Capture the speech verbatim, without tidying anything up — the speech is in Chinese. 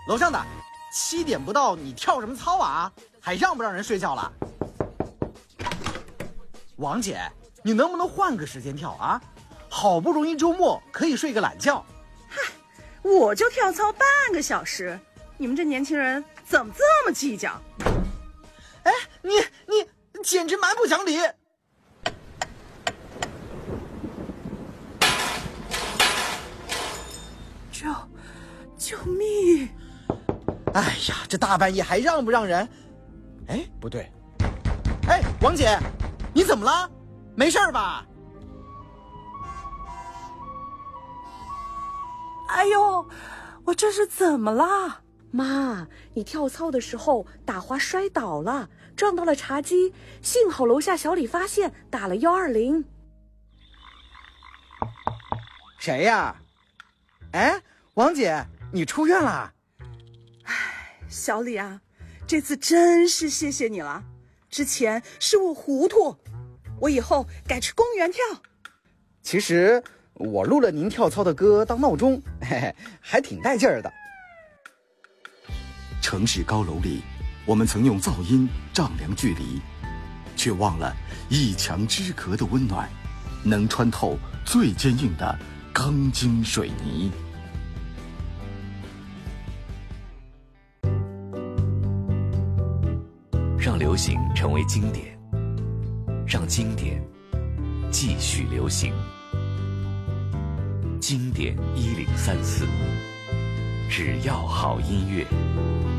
楼上的，七点不到，你跳什么操啊？还让不让人睡觉了？王姐，你能不能换个时间跳啊？好不容易周末可以睡个懒觉。 嗨，我就跳操半个小时，你们这年轻人怎么这么计较？ 哎，你你简直蛮不讲理！ 救救命！ 哎呀，这大半夜还让不让人？哎，不对，哎，王姐，你怎么了？没事吧？ 哎呦，我这是怎么了？ 妈，你跳操的时候打滑摔倒了，撞到了茶几，幸好楼下小李发现，打了一二零。 谁呀？哎，王姐，你出院了？ 哎，小李啊，这次真是谢谢你了。之前是我糊涂，我以后改去公园跳。 其实我录了您跳操的歌当闹钟，嘿嘿，还挺带劲儿的。 城市高楼里，我们曾用噪音丈量距离，却忘了一墙之隔的温暖，能穿透最坚硬的钢筋水泥。 让流行成为经典，让经典继续流行。经典一零三四，只要好音乐。